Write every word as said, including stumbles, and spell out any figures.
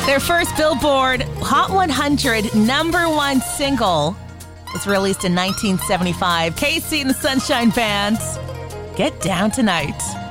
Their first Billboard Hot one hundred number one single was released in nineteen seventy-five. Casey and the Sunshine Band, Get Down Tonight.